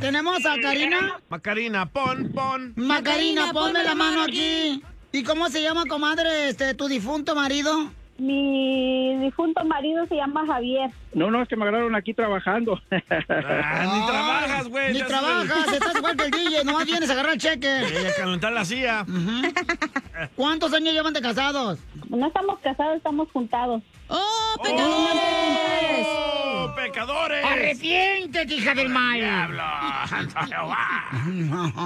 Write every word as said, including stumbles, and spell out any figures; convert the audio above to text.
Tenemos a Karina. Macarena, pon, pon. Macarena, ponme la mano aquí. ¿Y cómo se llama, comadre, este, tu difunto marido? Mi difunto marido se llama Javier. No, no, es que me agarraron aquí trabajando. Ah, ni trabajas, güey. Ni Te trabajas, haces- estás igual que el D J, nomás vienes a agarrar el cheque. Y a calentar la silla. ¿Cuántos años llevan de casados? No estamos casados, estamos juntados. ¡Oh, pecadores! ¡Oh, pecadores! ¡Arrepiéntete, hija del mal! ¡Diablo! ¡Santo Jehová!